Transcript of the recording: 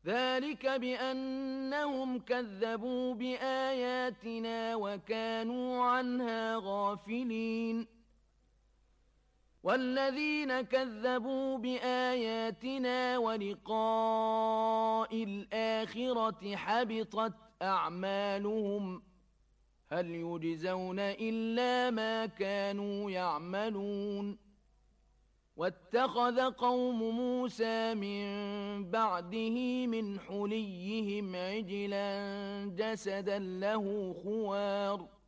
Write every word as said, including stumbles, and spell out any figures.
ذلك بأنهم كذبوا بآياتنا وكانوا عنها غافلين. والذين كذبوا بآياتنا ولقاء الآخرة حبطت أعمالهم هل يجزون إلا ما كانوا يعملون. واتخذ قوم موسى من بعده من حليهم عجلا جسدا له خوار